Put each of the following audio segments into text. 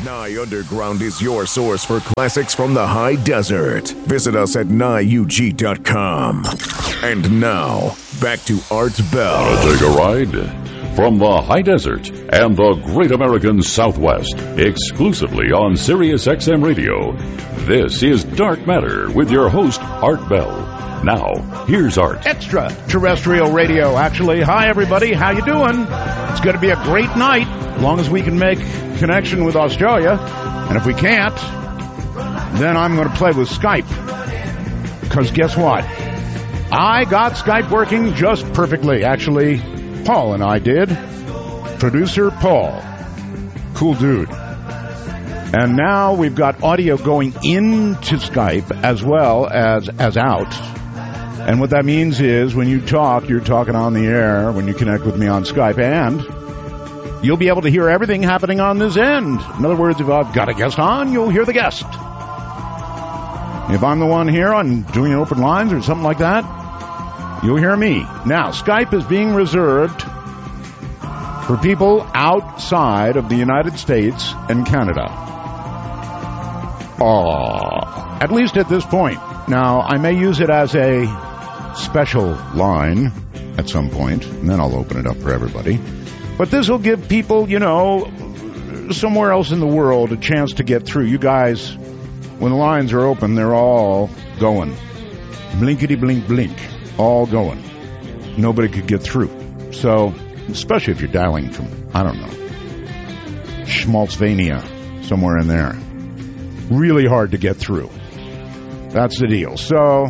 Nye Underground is your source for classics from the high desert. Visit us at NyeUG.com. And now, back to Art Bell. Want to take a ride? From the high desert and the great American Southwest, exclusively on Sirius XM Radio, this is Dark Matter with your host, Art Bell. Now, here's Art. Extraterrestrial radio, actually. Hi, everybody. How you doing? It's going to be a great night, as long as we can make connection with Australia. And if we can't, then I'm going to play with Skype. Because guess what? I got Skype working just perfectly. Actually, Paul and I did. Producer Paul. Cool dude. And now we've got audio going into Skype as well as out. And what that means is when you talk, you're talking on the air when you connect with me on Skype. And you'll be able to hear everything happening on this end. In other words, if I've got a guest on, you'll hear the guest. If I'm the one here on doing open lines or something like that, you'll hear me. Now, Skype is being reserved for people outside of the United States and Canada. At least at this point. Now, I may use it as a special line at some point, and then I'll open it up for everybody. But this will give people, you know, somewhere else in the world a chance to get through. You guys, when the lines are open, they're all going. Blinkety blink blink. All going. Nobody could get through. So, especially if you're dialing from, I don't know, Schmaltzvania, somewhere in there. Really hard to get through. That's the deal. So,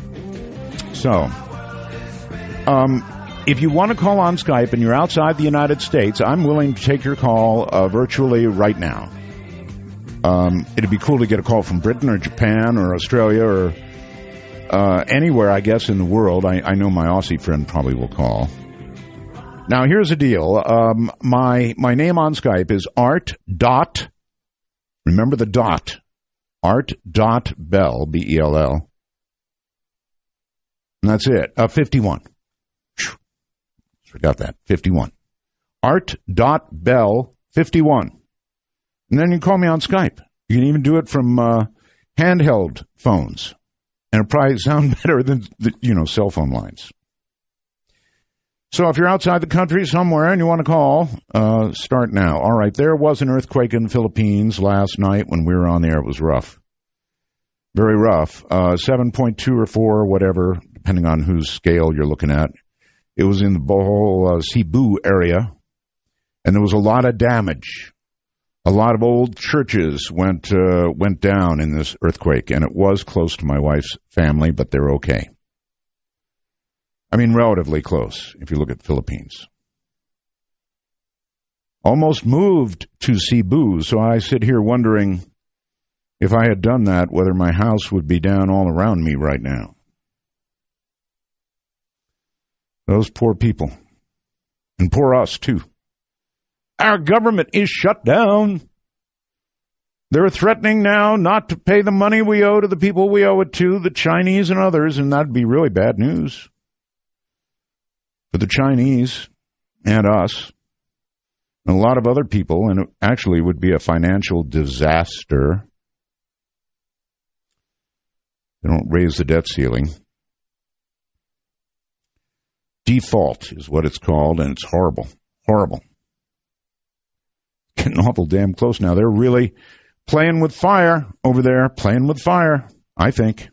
if you want to call on Skype and you're outside the United States, I'm willing to take your call virtually right now. It'd be cool to get a call from Britain or Japan or Australia or anywhere, I guess, in the world. I know my Aussie friend probably will call. Now, here's the deal. My name on Skype is Art. Remember the dot. Art.Bell, B-E-L-L. And that's it. 51. Forgot that. 51. Art.Bell 51. And then you call me on Skype. You can even do it from handheld phones. And it'll probably sound better than, cell phone lines. So if you're outside the country somewhere and you want to call, start now. All right, there was an earthquake in the Philippines last night when we were on the air. It was rough. Very rough. 7.2 or 4 or whatever, depending on whose scale you're looking at. It was in the Bohol, Cebu area, and there was a lot of damage. A lot of old churches went down in this earthquake, and it was close to my wife's family, but they're okay. I mean, relatively close, if you look at the Philippines. Almost moved to Cebu, so I sit here wondering if I had done that, whether my house would be down all around me right now. Those poor people. And poor us, too. Our government is shut down. They're threatening now not to pay the money we owe to the people we owe it to, the Chinese and others, and that'd be really bad news for the Chinese and us and a lot of other people, and it actually would be a financial disaster. They don't raise the debt ceiling. Default is what it's called, and it's horrible. Horrible. Getting awful damn close now. They're really playing with fire over there. Playing with fire, I think.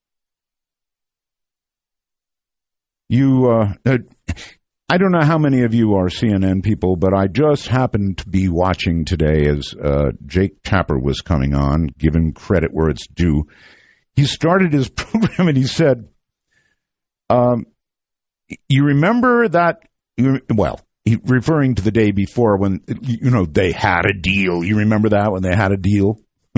I don't know how many of you are CNN people, but I just happened to be watching today as Jake Tapper was coming on, giving credit where it's due. He started his program and he said, you remember that, referring to the day before when, they had a deal. You remember that when they had a deal?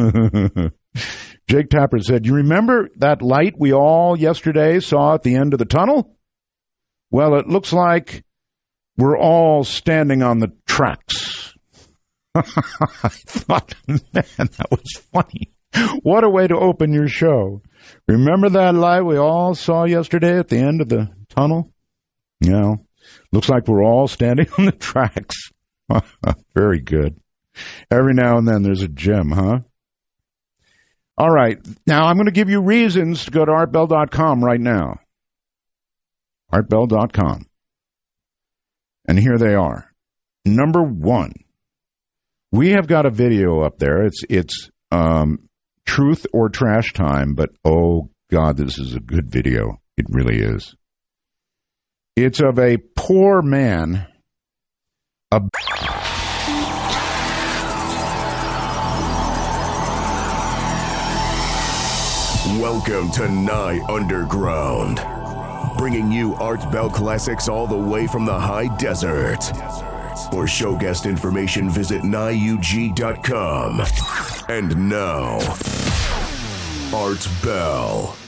Jake Tapper said, you remember that light we all yesterday saw at the end of the tunnel? Well, it looks like we're all standing on the tracks. I thought, man, that was funny. What a way to open your show. Remember that light we all saw yesterday at the end of the tunnel? Looks like we're all standing on the tracks. Very good. Every now and then there's a gem, huh? All right. Now I'm going to give you reasons to go to artbell.com right now. Artbell.com. And here they are. Number one, we have got a video up there. It's truth or trash time, but oh God, this is a good video. It really is. It's of a poor man. Welcome to Nye Underground, bringing you Art Bell classics all the way from the high desert. For show guest information, visit NyeUG.com. And now, Art Bell.